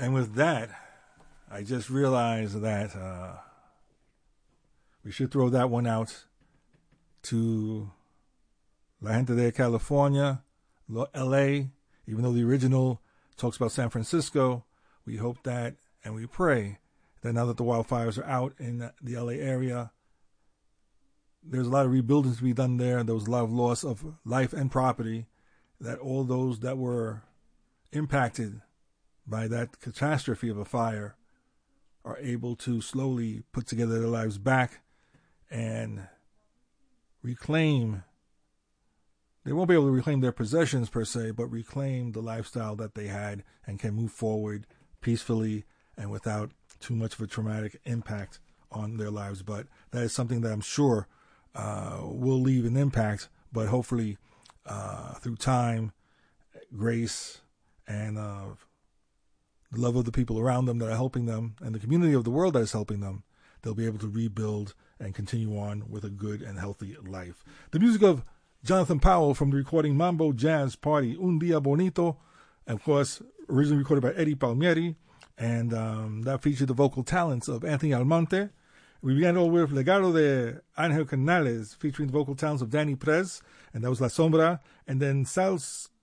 And with that, I just realized that we should throw that one out to La Gente de California, LA, even though the original talks about San Francisco. We hope that and we pray that now that the wildfires are out in the LA area, there's a lot of rebuilding to be done there. There was a lot of loss of life and property, that all those that were impacted by that catastrophe of a fire are able to slowly put together their lives back and reclaim. They won't be able to reclaim their possessions per se, but reclaim the lifestyle that they had and can move forward peacefully and without too much of a traumatic impact on their lives. But that is something that I'm sure will leave an impact, but hopefully through time, grace, and the love of the people around them that are helping them, and the community of the world that is helping them, they'll be able to rebuild and continue on with a good and healthy life. The music of Jonathan Powell from the recording Mambo Jazz Party, Un Dia Bonito, and of course, originally recorded by Eddie Palmieri, and that featured the vocal talents of Anthony Almonte. We began all with Legado de Angel Canales, featuring the vocal talents of Danny Prez, and that was La Sombra, and then Sal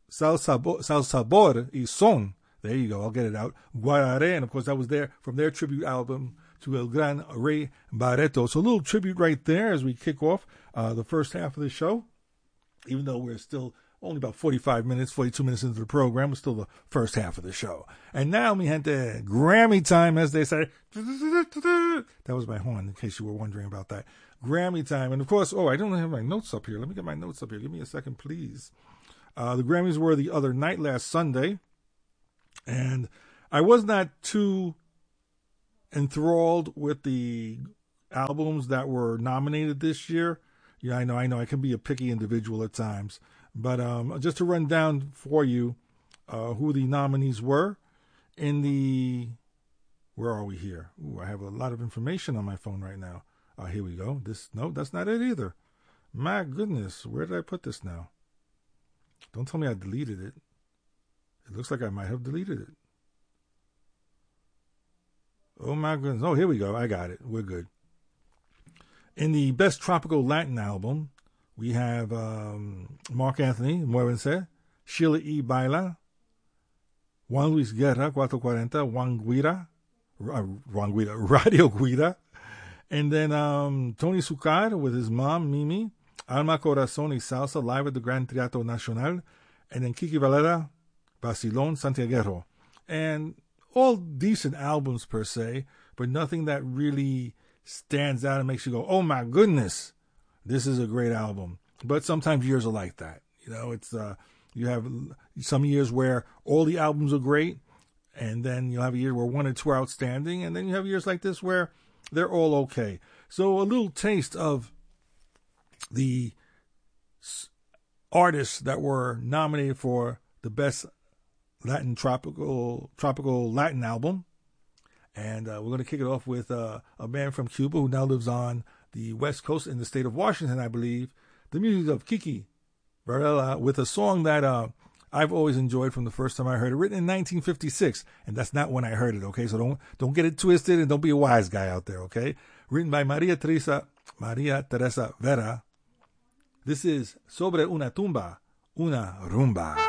Sabor y Son. There you go, I'll get it out. Guarare, and of course that was there from their tribute album to El Gran Rey Barreto. So a little tribute right there as we kick off the first half of the show. Even though we're still only about 42 minutes into the program, we're still the first half of the show. And now, mi gente, Grammy time, as they say. That was my horn, in case you were wondering about that. Grammy time. And of course, I don't have my notes up here. Let me get my notes up here. Give me a second, please. The Grammys were the other night, last Sunday. And I was not too enthralled with the albums that were nominated this year. Yeah, I know. I can be a picky individual at times. But just to run down for you who the nominees were in the... Where are we here? Ooh, I have a lot of information on my phone right now. Here we go. No, that's not it either. My goodness, where did I put this now? Don't tell me I deleted it. It looks like I might have deleted it. Oh, my goodness. Oh, here we go. I got it. We're good. In the Best Tropical Latin Album, we have Mark Anthony, Muévense, Sheila E. Baila, Juan Luis Guerra, 440, Radio Guida, and then Tony Succar with his mom, Mimi, Alma Corazón y Salsa, live at the Gran Teatro Nacional, and then Kiki Valera, Vacilón, Santiaguero. And all decent albums per se, but nothing that really stands out and makes you go, oh my goodness, this is a great album. But sometimes years are like that. You know, it's you have some years where all the albums are great, and then you'll have a year where one or two are outstanding, and then you have years like this where they're all okay. So a little taste of the artists that were nominated for the Best Latin Tropical Latin Album. And we're going to kick it off with a man from Cuba who now lives on the West Coast in the state of Washington, I believe. The music of Kiki Varela with a song that I've always enjoyed from the first time I heard it, written in 1956. And that's not when I heard it, okay? So don't get it twisted and don't be a wise guy out there, okay? Written by Maria Teresa Vera. This is Sobre una tumba, una rumba.